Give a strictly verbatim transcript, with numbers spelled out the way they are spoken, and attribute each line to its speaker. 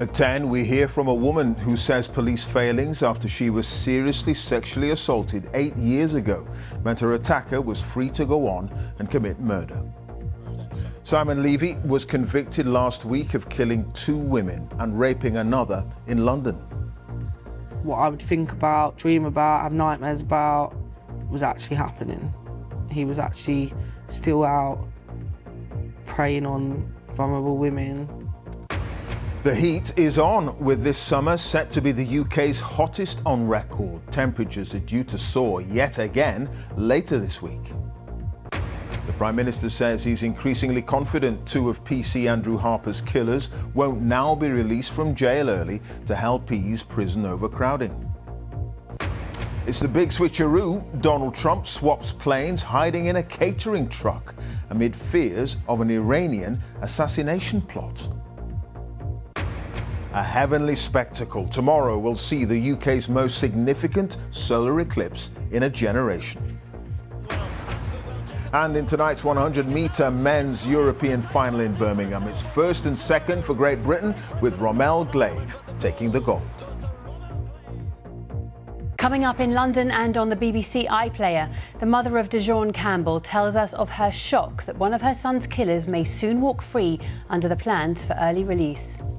Speaker 1: At ten, we hear from a woman who says police failings after she was seriously sexually assaulted eight years ago meant her attacker was free to go on and commit murder. Simon Levy was convicted last week of killing two women and raping another in London.
Speaker 2: What I would think about, dream about, have nightmares about was actually happening. He was actually still out preying on vulnerable women.
Speaker 1: The heat is on, with this summer set to be the U K's hottest on record. Temperatures are due to soar yet again later this week. The Prime Minister says he's increasingly confident two of P C Andrew Harper's killers won't now be released from jail early to help ease prison overcrowding. It's the big switcheroo. Donald Trump swaps planes, hiding in a catering truck amid fears of an Iranian assassination plot. A heavenly spectacle. Tomorrow will see the U K's most significant solar eclipse in a generation. And in tonight's one hundred metre men's European final in Birmingham, it's first and second for Great Britain, with Rommel Glaive taking the gold.
Speaker 3: Coming up in London and on the B B C iPlayer, the mother of DeJohn Campbell tells us of her shock that one of her son's killers may soon walk free under the plans for early release.